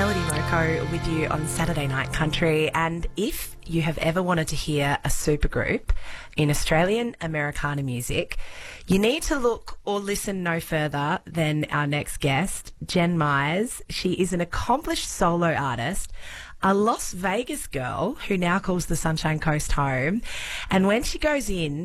Melody Moko with you on Saturday Night Country. And if you have ever wanted to hear a supergroup in Australian Americana music, you need to look or listen no further than our next guest, Jen Myers. She is an accomplished solo artist, a Las Vegas girl who now calls the Sunshine Coast home. And when she goes in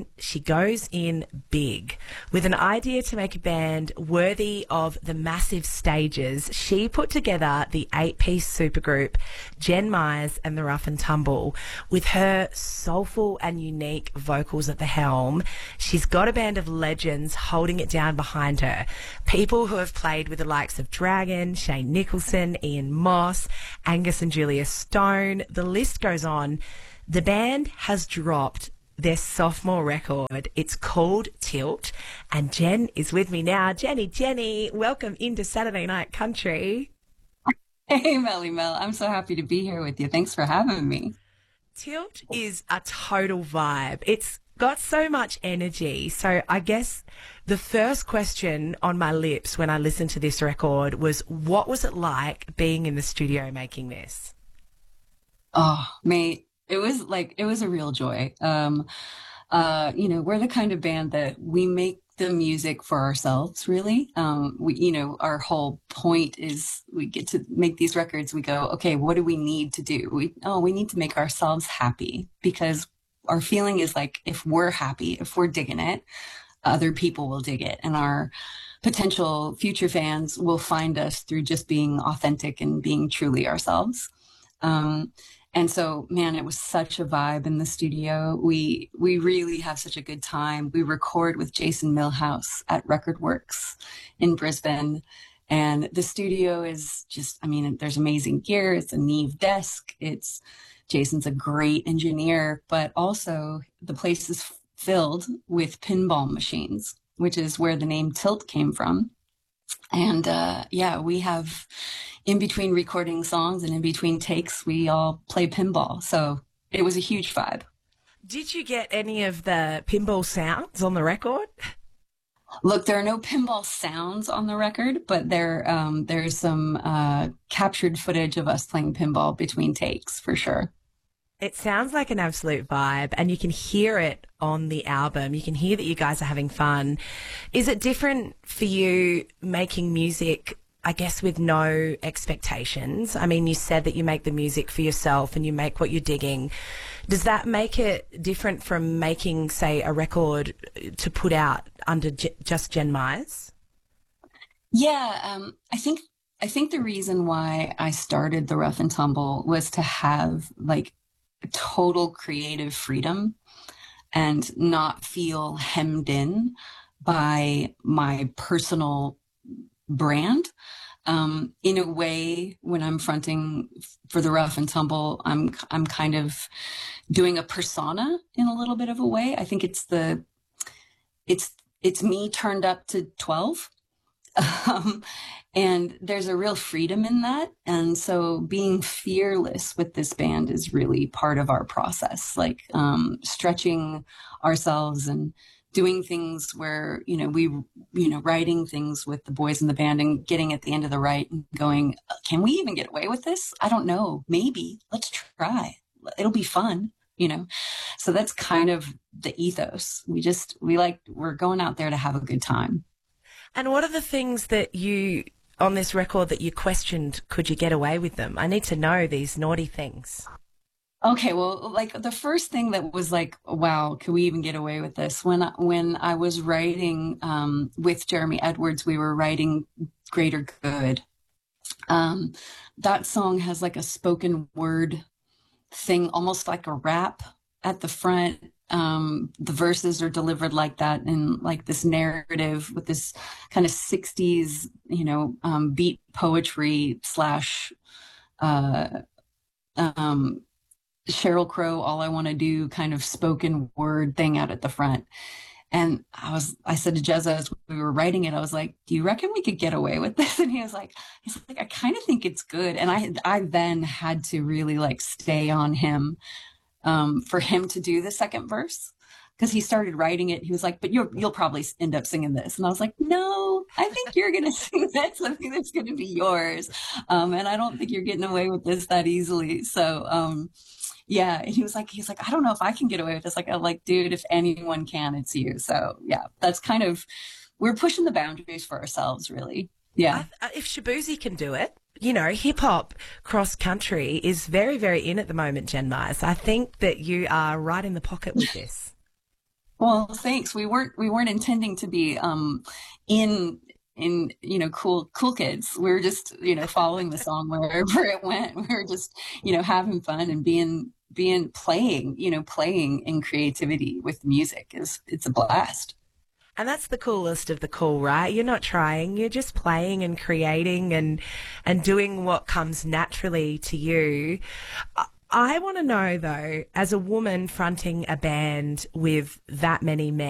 big. With an idea to make a band worthy of the massive stages, she put together the 8-piece supergroup Jen Myers and the Rough and Tumble. With her soulful and unique vocals at the helm, she's got a band of legends holding it down behind her. People who have played with the likes of Dragon, Shane Nicholson, Ian Moss, Angus and Julia Stone. The list goes on. The band has dropped their sophomore record. It's called Tilt, and Jen is with me now. Jenny, welcome into Saturday Night Country. Hey, Melly Mel. I'm so happy to be here with you. Thanks for having me. Tilt is a total vibe. It's got so much energy. So I guess the first question on my lips when I listened to this record was, what was it like being in the studio making this? Oh, mate, it was a real joy. We're the kind of band that we make the music for ourselves, really. Our whole point is we get to make these records. We go, okay, what do we need to do? We need to make ourselves happy, because our feeling is like, if we're happy, if we're digging it, other people will dig it. And our potential future fans will find us through just being authentic and being truly ourselves. And so, man, it was such a vibe in the studio. We really have such a good time. We record with Jason Millhouse at Record Works in Brisbane. And the studio is just, there's amazing gear. It's a Neve desk. Jason's a great engineer, but also the place is filled with pinball machines, which is where the name Tilt came from. And we have, in between recording songs and in between takes, we all play pinball. So it was a huge vibe. Did you get any of the pinball sounds on the record? Look, there are no pinball sounds on the record, but there's some captured footage of us playing pinball between takes, for sure. It sounds like an absolute vibe, and you can hear it on the album. You can hear that you guys are having fun. Is it different for you making music, I guess, with no expectations? I mean, you said that you make the music for yourself and you make what you're digging. Does that make it different from making, say, a record to put out under just Jen Myers? Yeah, I think the reason why I started the Rough and Tumble was to have total creative freedom and not feel hemmed in by my personal brand. In a way, when I'm fronting for the Rough and Tumble, I'm kind of doing a persona in a little bit of a way. I think it's me turned up to 12. And there's a real freedom in that. And so being fearless with this band is really part of our process, stretching ourselves and doing things where, writing things with the boys in the band and getting at the end of the write and going, can we even get away with this? I don't know. Maybe. Let's try. It'll be fun, So that's kind of the ethos. We're going out there to have a good time. And what are the things that on this record that you questioned, could you get away with them? I need to know these naughty things. Okay, well, the first thing that was wow, could we even get away with this? When I was writing with Jeremy Edwards, we were writing Greater Good. That song has a spoken word thing, almost like a rap at the front. The verses are delivered like that in this narrative with this kind of 60s, beat poetry / Sheryl Crow, All I Want to Do kind of spoken word thing out at the front. And I said to Jezza as we were writing it, I was like, do you reckon we could get away with this? And he's like, I kind of think it's good. And I then had to really stay on him, for him to do the second verse. because he started writing it. He was like, but you'll probably end up singing this. And I was like, no, I think you're going to sing this. I think that's going to be yours. And I don't think you're getting away with this that easily. So, yeah. And he's like, I don't know if I can get away with this. Like, I'm like, dude, if anyone can, it's you. So yeah, that's kind of, we're pushing the boundaries for ourselves, really. Yeah. If Shaboozey can do it, you know, hip hop cross country is very, very in at the moment, Jen Myers. I think that you are right in the pocket with this. Well, thanks. We weren't intending to be in cool kids. We were just following the song wherever it went. We were just having fun and being playing in creativity with music is it's a blast. And that's the coolest of the cool, right? You're not trying, you're just playing and creating and doing what comes naturally to you. I want to know though, as a woman fronting a band with that many men,